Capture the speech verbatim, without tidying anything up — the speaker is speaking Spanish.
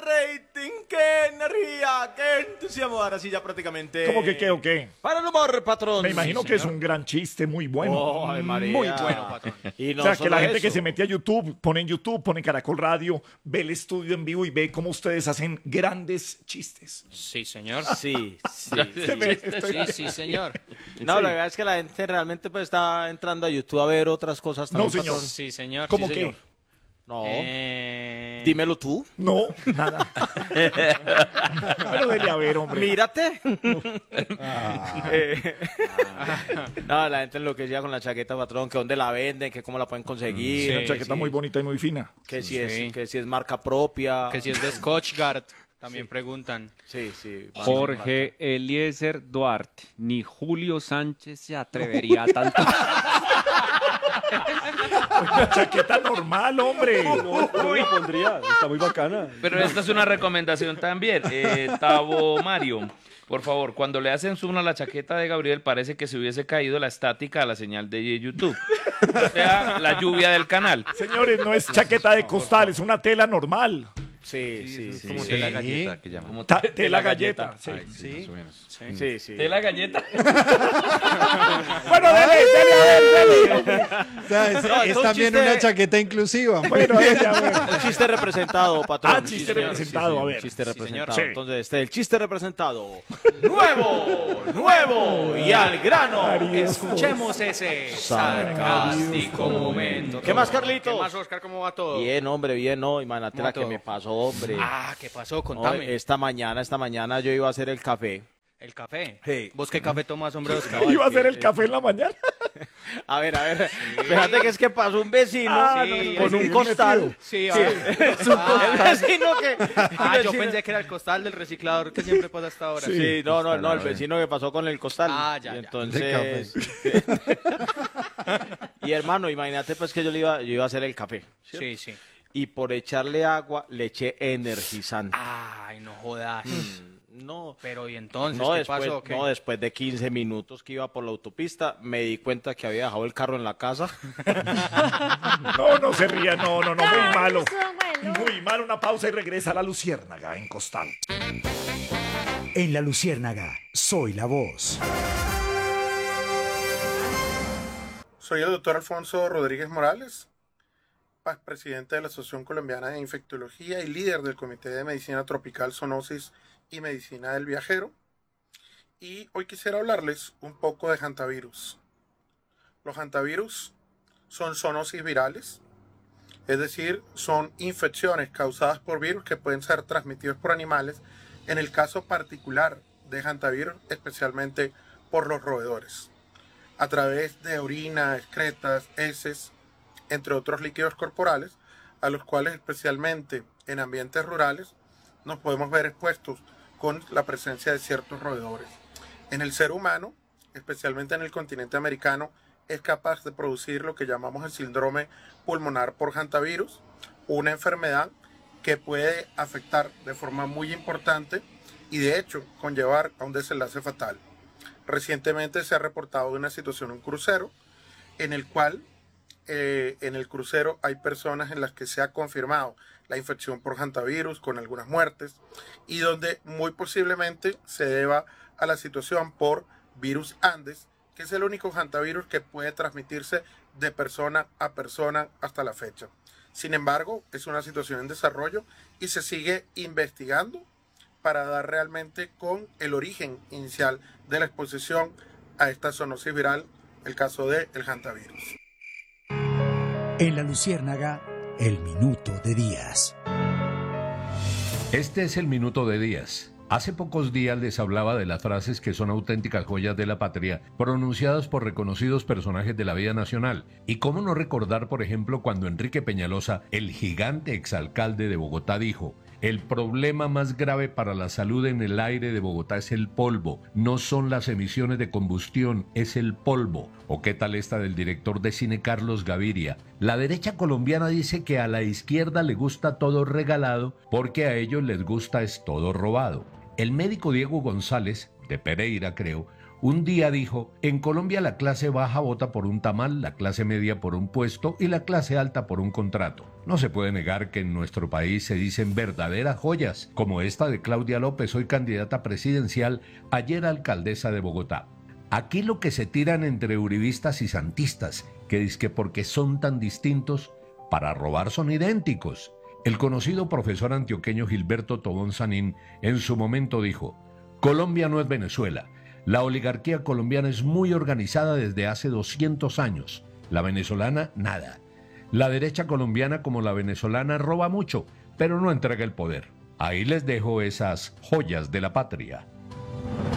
rating, qué energía, qué entusiasmo. Ahora sí ya prácticamente... ¿Cómo que qué o qué? Para el humor, patrón. Me imagino Sí, que es señor. un gran chiste, muy bueno. Oh, Ave María. Muy bueno. Bueno, patrón. Y no o sea, que solo la gente eso. que se mete a YouTube, pone en YouTube, pone Caracol Radio, ve el estudio en vivo y ve cómo ustedes hacen grandes chistes. Sí, señor. Sí, sí. Se ve, estoy- Sí, sí, señor. No, la verdad es que la gente realmente pues está entrando a YouTube a ver otras cosas No, también, señor. patrón. Sí, señor. ¿Cómo sí, qué? señor. No. Eh... Dímelo tú. No, nada. Pero dele a ver, hombre. Mírate. Eh, no, la gente enloquecía con la chaqueta, patrón, que dónde la venden, que cómo la pueden conseguir. Una Sí, chaqueta sí. muy bonita y muy fina. Que si, Sí. es, que si es marca propia. Que si es de Scotchgard, también preguntan. Sí, sí. Jorge Eliezer Duarte, ni Julio Sánchez se atrevería a tanto. Una chaqueta normal, hombre. Uy, pondría, está muy bacana. Pero esta es una recomendación también. Eh, Tavo Mario, por favor, cuando le hacen zoom a la chaqueta de Gabriel, parece que se hubiese caído la estática a la señal de YouTube. O sea, la lluvia del canal. Señores, no es chaqueta de costal, es una tela normal. Sí, sí, sí. Como Sí, tela galleta que llaman. Como Ta- te- tela galleta. Sí. sí. Sí, sí. Tela galleta. Bueno, dele, dele, a ver, dele. O sea, es, No, es es un también chiste- una chaqueta inclusiva. Bueno, dele, a ver. El chiste representado, patrón. Ah, chiste señor. representado, a ver. Chiste Sí, representado. señor. Sí. Entonces, este, el chiste representado. Nuevo, nuevo y al grano. Escuchemos ese sarcástico momento. ¿Qué más, Carlitos? ¿Qué más, Oscar? ¿Cómo va todo? Bien, hombre, bien, no. Imagínate la que todo? me pasó, hombre. Ah, ¿qué pasó? No, Contame. esta mañana, esta mañana yo iba a hacer el café. El café. Sí. ¿Vos qué café tomas, hombre, Oscar? Iba a hacer el café en la mañana. A ver, a ver. Fíjate que es que pasó un vecino Ah, no, no, no, con sí, un bien costal. metido. Sí, Sí, ah. el vecino que. Ah, el yo vecino- pensé que era el costal del reciclador que siempre pasa hasta ahora. Sí, no, no, no, el vecino que pasó con el costal. Ah, ya, Y ya. entonces. Y hermano, imagínate pues que yo le iba, yo iba a hacer el café. ¿cierto? Sí, sí. Y por echarle agua le eché energizante. Ay, no jodas. No. Pero ¿y entonces No qué después, pasó? ¿Qué? no, después de quince minutos que iba por la autopista, me di cuenta que había dejado el carro en la casa. No, no se ría, no, no, no, muy malo. Eso, bueno. Muy malo, una pausa y regresa a la Luciérnaga en Costal. En La Luciérnaga, soy la voz. Soy el doctor Alfonso Rodríguez Morales, pa- presidente de la Asociación Colombiana de Infectología y líder del Comité de Medicina Tropical, Zoonosis y Medicina del Viajero. Y hoy quisiera hablarles un poco de hantavirus. Los hantavirus son zoonosis virales, es decir, son infecciones causadas por virus que pueden ser transmitidos por animales, en el caso particular de hantavirus, especialmente por los roedores, a través de orina, excretas, heces, entre otros líquidos corporales, a los cuales especialmente en ambientes rurales nos podemos ver expuestos con la presencia de ciertos roedores. En el ser humano, especialmente en el continente americano, es capaz de producir lo que llamamos el síndrome pulmonar por hantavirus, una enfermedad que puede afectar de forma muy importante y de hecho conllevar a un desenlace fatal. Recientemente se ha reportado una situación en un crucero en el cual eh, en el crucero hay personas en las que se ha confirmado la infección por hantavirus con algunas muertes y donde muy posiblemente se deba a la situación por virus Andes, que es el único hantavirus que puede transmitirse de persona a persona hasta la fecha. Sin embargo, es una situación en desarrollo y se sigue investigando para dar realmente con el origen inicial de la exposición a esta zoonosis viral, el caso del hantavirus. En La Luciérnaga, el minuto de Díaz. Este es el minuto de Díaz. Hace pocos días les hablaba de las frases que son auténticas joyas de la patria, pronunciadas por reconocidos personajes de la vida nacional. Y cómo no recordar, por ejemplo, cuando Enrique Peñalosa, el gigante exalcalde de Bogotá, dijo: el problema más grave para la salud en el aire de Bogotá es el polvo, no son las emisiones de combustión, es el polvo. ¿O qué tal esta del director de cine Carlos Gaviria? La derecha colombiana dice que a la izquierda le gusta todo regalado porque a ellos les gusta es todo robado. El médico Diego González, de Pereira creo, Un día dijo, en Colombia la clase baja vota por un tamal, la clase media por un puesto y la clase alta por un contrato. No se puede negar que en nuestro país se dicen verdaderas joyas, como esta de Claudia López, hoy candidata presidencial, ayer alcaldesa de Bogotá. Aquí lo que se tiran entre uribistas y santistas, que dizque porque son tan distintos, para robar son idénticos. El conocido profesor antioqueño Gilberto Tobón Sanín en su momento dijo, Colombia no es Venezuela. La oligarquía colombiana es muy organizada desde hace doscientos años. La venezolana, nada. La derecha colombiana como la venezolana roba mucho, pero no entrega el poder. Ahí les dejo esas joyas de la patria.